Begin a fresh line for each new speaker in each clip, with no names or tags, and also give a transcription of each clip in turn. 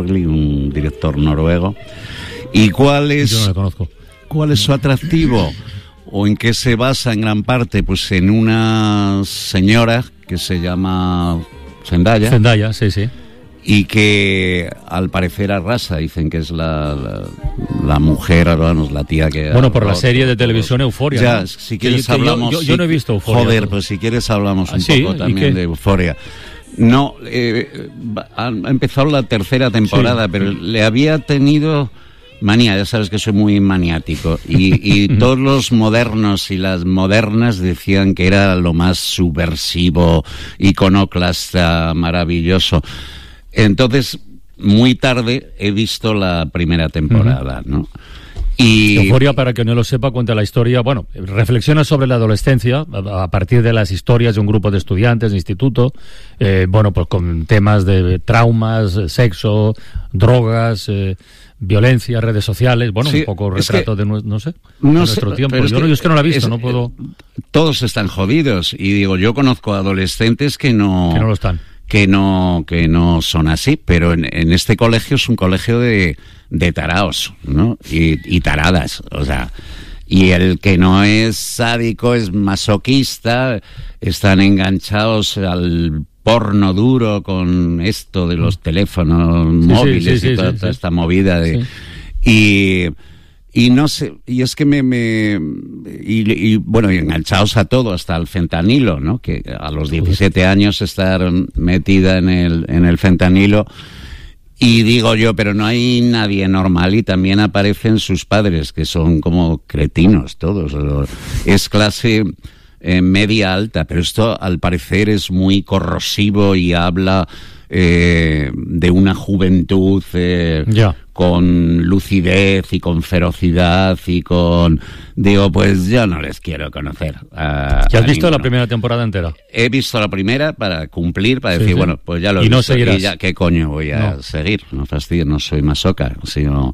Orgli, un director noruego. ¿Y cuál es?
Yo no le conozco.
¿Cuál es su atractivo? ¿O en qué se basa en gran parte? Pues en una señora que se llama Zendaya.
Zendaya, sí, sí.
Y que al parecer arrasa, dicen que es la mujer, vamos, la tía que...
Bueno, por la serie de televisión Euphoria.
Ya,
¿no?
si quieres hablamos...
Yo no he visto Euphoria.
Joder, pues si quieres hablamos un poco también de Euphoria. No, ha empezado la tercera temporada, pero le había tenido... manía, ya sabes que soy muy maniático y todos los modernos y las modernas decían que era lo más subversivo, iconoclasta, maravilloso. Entonces, muy tarde he visto la primera temporada, ¿no? Y
Euphoria, para que no lo sepa, cuenta la historia, bueno, reflexiona sobre la adolescencia a partir de las historias de un grupo de estudiantes de instituto, bueno, pues con temas de traumas, sexo, drogas, violencia, redes sociales, bueno, sí, un poco retrato de nuestro tiempo. Yo es que no la he visto, no puedo...
Todos están jodidos, y digo, yo conozco adolescentes que no
lo están.
Que no son así, pero en este colegio es un colegio de taraos, ¿no? Y taradas, o sea, y el que no es sádico es masoquista, están enganchados al porno duro con esto de los teléfonos móviles y toda esta movida de... Sí. Y no sé, y es que bueno, y enganchados a todo, hasta el fentanilo, ¿no? Que a los 17 años estar metida en el fentanilo, y digo yo, pero no hay nadie normal, y también aparecen sus padres, que son como cretinos todos, es clase media alta, pero esto al parecer es muy corrosivo y habla de una juventud con lucidez y con ferocidad y con... Digo, pues yo no les quiero conocer.
¿Ya has visto la primera temporada entera?
He visto la primera para cumplir, para decir, bueno, pues ya lo he
visto.
No
seguirás.
Y ya, ¿qué coño voy a seguir? No fastidio, no soy masoca, sino...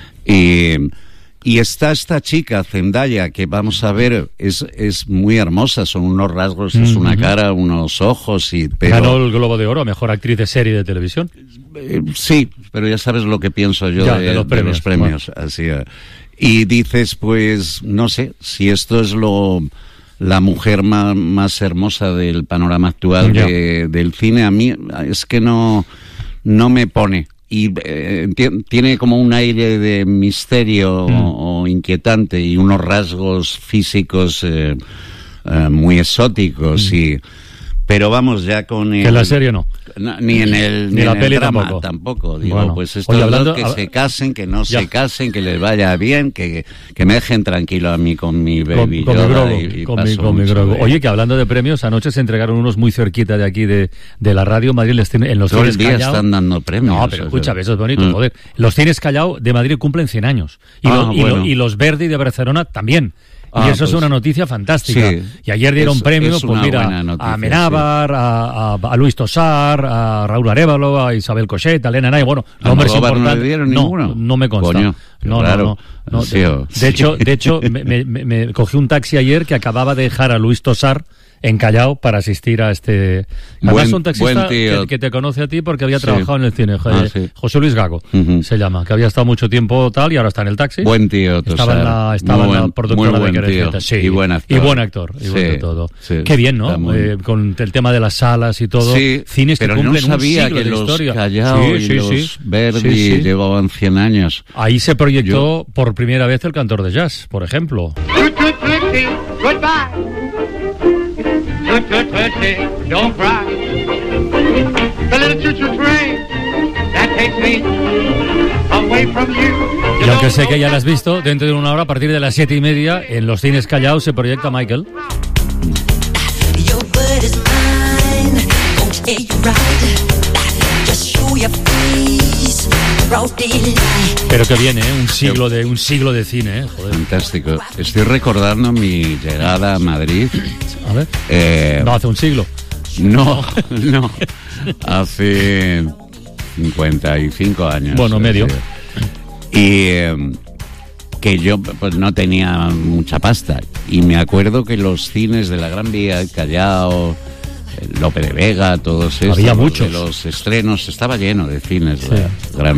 Y está esta chica, Zendaya, que vamos a ver, es muy hermosa, son unos rasgos, es una cara, unos ojos y... Pero...
Ganó el Globo de Oro a Mejor Actriz de Serie de Televisión.
Sí, pero ya sabes lo que pienso yo de los premios. Bueno. Así, y dices, pues, no sé, si esto es la mujer más hermosa del panorama actual del cine, a mí es que no me pone... Y tiene como un aire de misterio o inquietante y unos rasgos físicos muy exóticos pero vamos, ya con el...
Que en la serie no.
Ni en
la
el
peli
drama tampoco. Digo,
bueno,
pues esto que se casen, que no se casen, que les vaya bien, que me dejen tranquilo a mí con mi baby
con mi grogo. Oye, que hablando de premios, anoche se entregaron unos muy cerquita de aquí de la radio. Madrid en los
todo
cines
el día
Callao
están dando premios.
No, pero escucha, eso es bonito, joder. Los cines Callao de Madrid cumplen 100 años. Y los Verdi de Barcelona también. Y eso es una noticia fantástica. Sí, y ayer dieron premios, pues mira, noticia, a Amenábar, a Luis Tosar, a Raúl Arévalo, a Isabel Cochet, a Elena Nay. Bueno, nombres importantes.
¿No le dieron ninguno?
No me consta.
Coño,
no.
Sí,
de hecho, me cogí un taxi ayer que acababa de dejar a Luis Tosar en Callao para asistir a este... Además, un taxista que te conoce a ti porque había trabajado en el cine, José Luis Gago, se llama, que había estado mucho tiempo tal y ahora está en el taxi.
Buen tío,
Estaba en la productora de Querejeta. Sí,
y buen actor.
Y buen actor, y bueno todo. Sí, qué bien, ¿no? Con el tema de las salas y todo. Sí, cines que cumplen un siglo de historia.
Callao y los Verdi llevaban 100 años.
Ahí se proyectó por primera vez El Cantor de Jazz, por ejemplo.
Don't cry. The little choo-choo train that takes me away from you.
Y aunque sé que ya la has visto, dentro de una hora, a partir de las 7:30, en los cines Callao se proyecta Michael. Pero que viene, un siglo de cine, joder.
Fantástico. Estoy recordando mi llegada a Madrid.
A ver. No, hace un siglo.
No. Hace 55 años.
Bueno, medio.
Y que yo pues no tenía mucha pasta. Y me acuerdo que los cines de la Gran Vía, Callao, Lope de Vega, todos estos,
había muchos.
De los estrenos, estaba lleno de cines. La Gran